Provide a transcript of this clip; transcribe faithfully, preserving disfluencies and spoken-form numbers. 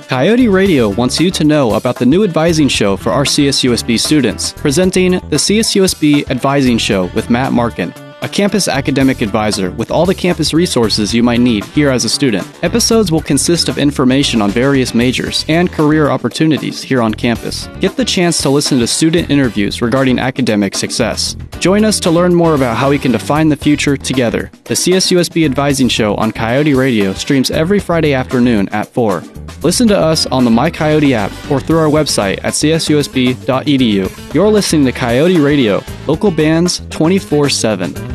Coyote Radio wants you to know about the new advising show for our C S U S B students, presenting the C S U S B Advising Show with Matt Markin, a campus academic advisor with all the campus resources you might need here as a student. Episodes will consist of information on various majors and career opportunities here on campus. Get the chance to listen to student interviews regarding academic success. Join us to learn more about how we can define the future together. The C S U S B Advising Show on Coyote Radio streams every Friday afternoon at four. Listen to us on the MyCoyote app or through our website at c s u s b dot e d u. You're listening to Coyote Radio, local bands twenty-four seven.